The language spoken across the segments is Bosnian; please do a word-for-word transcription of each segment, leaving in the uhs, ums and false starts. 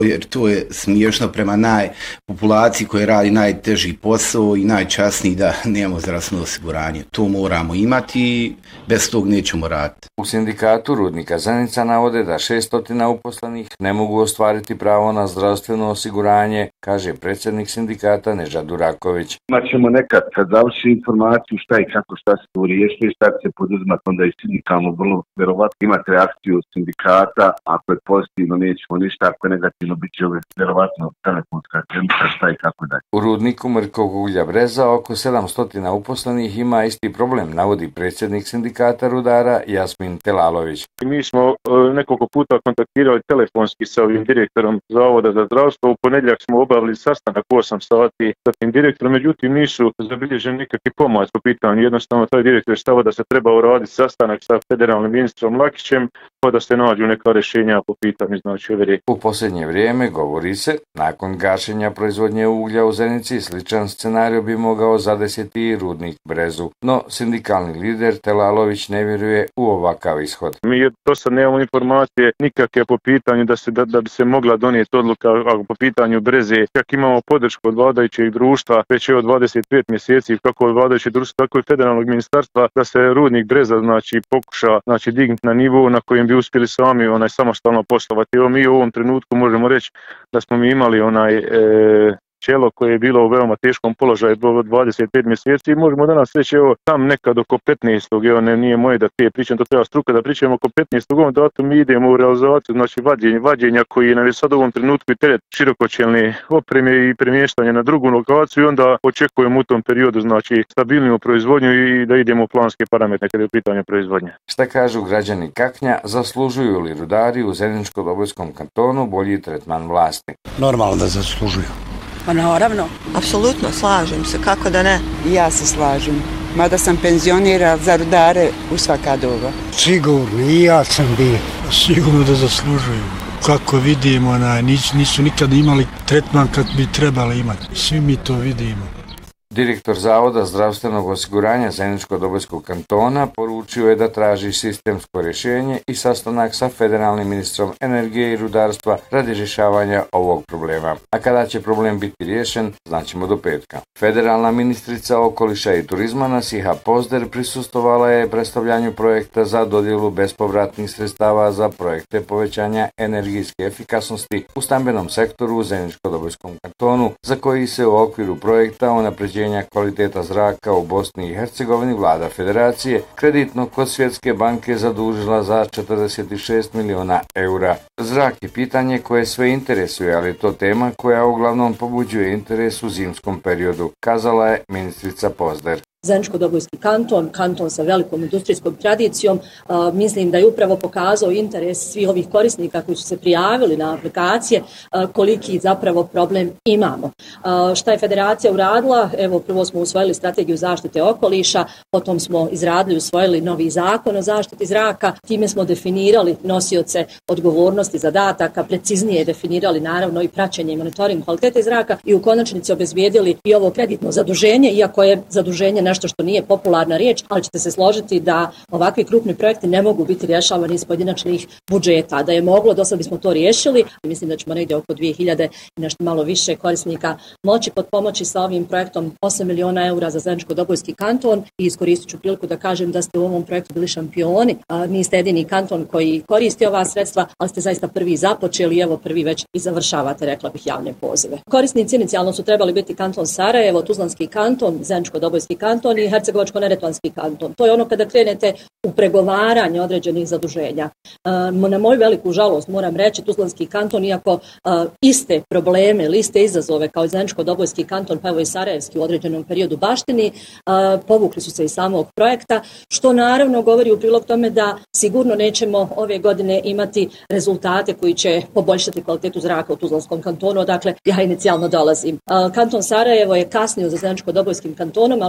jer to je smiješno prema najpopulaciji koja radi najteži posao i najčasniji da nemamo zdravstveno osiguranje. To moramo imati i bez tog nećemo raditi. U sindikatu Rudnika Zenica navode da šesto uposlenih ne mogu ostvariti pravo na zdravstveno osiguranje, kaže predsjednik sindikata Nežad Duraković. Imat ćemo nekad kad završi informaciju šta i kako šta se tu riješi i šta se poduzimati, onda i sindikalno vrlo vjerovatno imati reakciju od sindikata, ako je pozitivno nećemo ništa, ako je negativno bit će vjerovatno telefonska klinika šta i kako dalje. U Rudniku Mrkog uglja Breza oko sedamsto uposlenih ima isti problem, navodi predsjednik sindikata rudara Jasmin Telalović. Mi smo nekoliko puta kontaktirali telefonski sa ovim direktorom Zavoda za zdravstvo. U ponedjeljak smo obavili sastanak osam sati sa tim direktorom, međutim nisu zabilježeni nikakvi pomac po pitanju. Jednostavno taj direktor stava da se treba uraditi sastanak sa federalnim ministrom Lakićem pa da se nađu neka rješenja po pitanju znači ove rijeke. U posljednje vrijeme govori se, nakon gašenja proizvodnje uglja u Zenici, sličan scenarij bi mogao zadesiti i Rudnik Brezu. No, sindikalni lider Telalović ne vjeruje u ovakav ishod. Mi do sad nemamo informacije nikakve po pitanju da se da, da bi se mogla donijeti odluka po pitanju Breze. Kak imamo podršku od vladajućeg društva već je od dvadeset pet mjeseci kako od vladajućeg društva tako i federalnog ministarstva da se Rudnik Breza znači pokuša znači dignuti na nivo na kojem bi uspjeli sami onaj samostalno poslovati. Evo mi u ovom trenutku možemo reći da smo mi imali onaj e, čelo koje je bilo u veoma teškom položaju do dvadeset pet mjeseci i možemo danas reći evo tam nekad oko petnaestog evo ne, nije moje da te pričam, to treba struka da pričamo oko petnaestog ovom datu mi idemo u realizaciju znači vađenja, vađenja koji nam je sad u ovom trenutku i teret širokočelne opreme i premještanje na drugu lokaciju i onda očekujemo u tom periodu znači stabilniju proizvodnju i da idemo u planske parametre kada je u pitanju proizvodnje. Šta kažu građani Kaknja, zaslužuju li rudari u Zeničko-Dobojskom kantonu bolji tretman vlasti? Normalno da zaslužuju. Pa naravno. Apsolutno, slažem se, kako da ne? Ja se slažem. Mada sam penzionira za rudare u svaka doba. Sigurno, i ja sam bio. Sigurno da zaslužuju. Kako vidimo, nisu, nisu nikad imali tretman kad bi trebali imati. Svi mi to vidimo. Direktor Zavoda zdravstvenog osiguranja Zeničko-Dobojskog kantona poručio je da traži sistemsko rješenje i sastanak sa federalnim ministrom energije i rudarstva radi rješavanja ovog problema. A kada će problem biti riješen, znaćemo do petka. Federalna ministrica okoliša i turizma Nasiha Pozder prisustvovala je predstavljanju projekta za dodjelu bespovratnih sredstava za projekte povećanja energijske efikasnosti u stambenom sektoru u Zeničko-Dobojskom kantonu, za koji se u okviru projekta unapređenja kvaliteta zraka u Bosni i Hercegovini vlada Federacije kreditno kod Svjetske banke zadužila za četrdeset šest miliona eura. Zrak je pitanje koje sve interesuje, ali je to tema koja uglavnom pobuđuje interes u zimskom periodu, kazala je ministrica Pozder. Zeničko-Dobojski kanton, kanton sa velikom industrijskom tradicijom, a, mislim da je upravo pokazao interes svih ovih korisnika koji su se prijavili na aplikacije a, koliki zapravo problem imamo. A, šta je federacija uradila? Evo, prvo smo usvojili strategiju zaštite okoliša, potom smo izradili, usvojili novi zakon o zaštiti zraka, time smo definirali nosioce odgovornosti zadataka, preciznije definirali naravno i praćenje i monitoring kvalitete zraka i u konačnici obezbijedili i ovo kreditno zaduženje, iako je zaduženje nešto što nije popularna riječ, ali ćete se složiti da ovakvi krupni projekti ne mogu biti rješavani iz pojedinačnih budžeta. Da je moglo, do sad bismo to riješili. Mislim da ćemo negdje oko dvije hiljade i nešto malo više korisnika moći potpomoći sa ovim projektom osam miliona eura za Zeničko-Dobojski kanton i iskoristit ću priliku da kažem da ste u ovom projektu bili šampioni. Niste jedini kanton koji koristi ova sredstva, ali ste zaista prvi započeli i evo prvi već i završavate, rekla bih, javne pozive. Korisnici inicijalno su trebali biti kanton Sarajevo, Tuzlanski kanton, Zeničko-Dobojski kanton i Hercegovačko-neretvanski kanton. To je ono kada krenete u pregovaranje određenih zaduženja. Na moju veliku žalost moram reći, Tuzlanski kanton, iako iste probleme ili iste izazove kao i Zeničko-Dobojski kanton, pa evo i Sarajevski u određenom periodu baštini, povukli su se iz samog projekta, što naravno govori u prilog tome da sigurno nećemo ove godine imati rezultate koji će poboljšati kvalitetu zraka u Tuzlanskom kantonu, odakle ja inicijalno dolazim. Kanton Sarajevo je kasnio za Zeničko-Dobojskim kantonom, ali su oni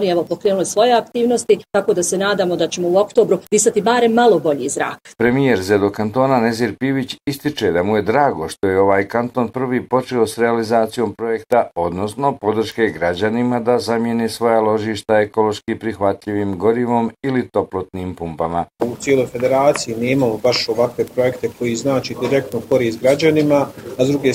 oni evo pokrenuli svoje aktivnosti, tako da se nadamo da ćemo u oktobru disati barem malo bolji zrak. Premijer Zedo kantona Nezir Pivić ističe da mu je drago što je ovaj kanton prvi počeo s realizacijom projekta, odnosno podrške građanima da zamijene svoja ložišta ekološki prihvatljivim gorivom ili toplotnim pumpama. U cijeloj federaciji nemamo baš ovakve projekte koji znači direktno korist građanima, a s druge